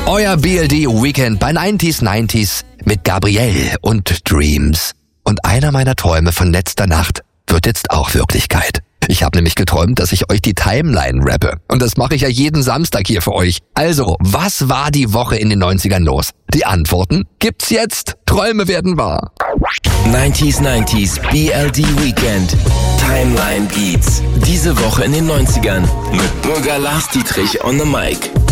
Euer BLD Weekend bei 90s mit Gabrielle und Dreams. Und einer meiner Träume von letzter Nacht wird jetzt auch Wirklichkeit. Ich habe nämlich geträumt, dass ich euch die Timeline rappe. Und das mache ich ja jeden Samstag hier für euch. Also, was war die Woche in den 90ern los? Die Antworten gibt's jetzt. Träume werden wahr. 90s BLD Weekend. Timeline Beats. Diese Woche in den 90ern. Mit Bürger Lars Dietrich on the Mic.